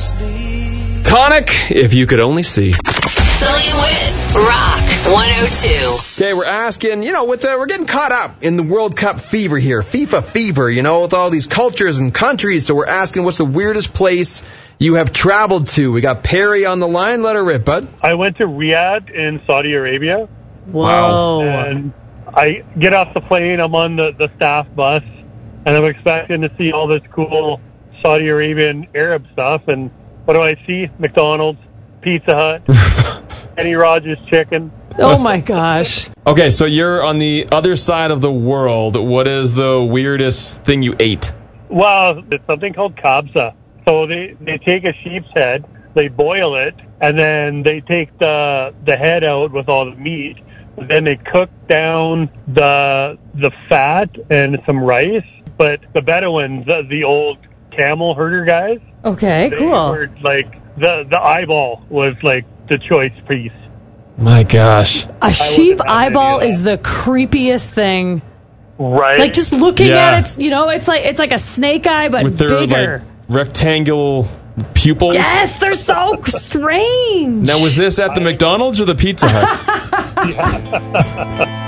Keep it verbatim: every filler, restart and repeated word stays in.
Tonic, if you could only see. Sully and Wit, Rock one oh two. Okay, we're asking, you know, with uh, we're getting caught up in the World Cup fever here, FIFA fever, you know, with all these cultures and countries. So we're asking, what's the weirdest place you have traveled to? We got Perry on the line. Let her rip, bud. I went to Riyadh in Saudi Arabia. Whoa. And I get off the plane, I'm on the, the staff bus, and I'm expecting to see all this cool Saudi Arabian Arab stuff. And what do I see? McDonald's, Pizza Hut, Kenny Rogers Chicken. Oh, my gosh. Okay, so you're on the other side of the world. What is the weirdest thing you ate? Well, it's something called kabsa. So they, they take a sheep's head, they boil it, and then they take the the head out with all the meat. Then they cook down the the fat and some rice. But the Bedouins, the, the old camel herder guys, Okay, they cool. were like, the, the eyeball was like the choice piece. My gosh. A sheep wouldn't have any eyeball of that. is the creepiest thing. Right. Like, just looking Yeah. at it, you know, it's like it's like a snake eye, but With their, bigger. like, rectangle pupils? Yes, they're so strange. Now, was this at the McDonald's or the Pizza Hut? Yeah.